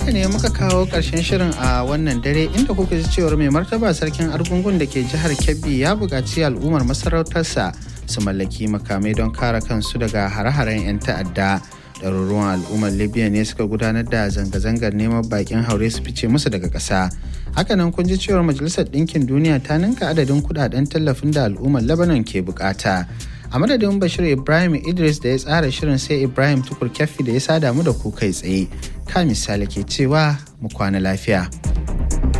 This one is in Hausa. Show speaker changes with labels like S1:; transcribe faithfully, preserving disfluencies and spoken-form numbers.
S1: haka ne muka kawo ƙarshen shirin a wannan dare inda kuka ji cewar mai martaba sarkin Argungun da ke jihar Kebbi ya buƙaci al'ummar masarautarsa su mallaki makamai don kare kansu daga hare-haren 'yan ta'adda. Ɗaruruwan al'ummar Libya ne suka gudanar da zanga-zangar neman bakin haure su fice musu daga ƙasa. Hakanan kun ji cewar Majalisar Ɗinkin Duniya ta ninka adadin kuɗaɗen tallafin da al'ummar Lebanon ke buƙata. A madadin Bashir Ibrahim Idris da ya tsara shirin sai Ibrahim Tukur Kyaffi da ya sada mu da ku kai tsaye. Ka misali ke cewa mu kwana lafiya.